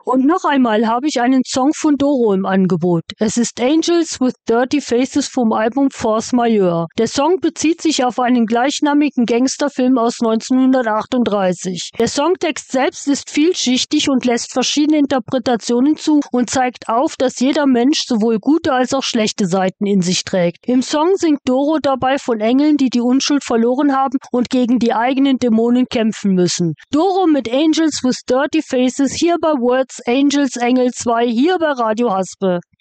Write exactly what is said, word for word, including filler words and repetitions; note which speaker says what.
Speaker 1: Und noch einmal habe ich einen Song von Doro im Angebot. Es ist Angels with Dirty Faces vom Album Force Majeure. Der Song bezieht sich auf einen gleichnamigen Gangsterfilm aus neunzehnhundertachtunddreißig. Der Songtext selbst ist vielschichtig und lässt verschiedene Interpretationen zu und zeigt auf, dass jeder Mensch sowohl gute als auch schlechte Seiten in sich trägt. Im Song singt Doro dabei von Engeln, die die Unschuld verloren haben und gegen die eigenen Dämonen kämpfen müssen. Doro mit Angels with Dirty Faces hier bei Words Angels Engel zwei hier bei Radio Haspe.